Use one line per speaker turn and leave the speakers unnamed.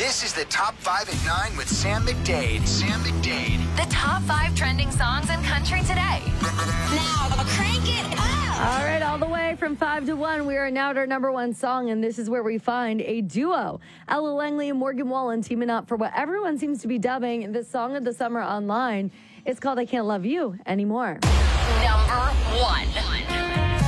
This is the Top 5 at 9 with Sam McDade. Sam McDade.
The top 5 trending songs in country today.
Now, crank it up.
All right, all the way from 5 to 1, we are now at our number one song, and this is where we find a duo. Ella Langley and Morgan Wallen teaming up for what everyone seems to be dubbing the song of the summer online. It's called I Can't Love You Anymore.
Number 1.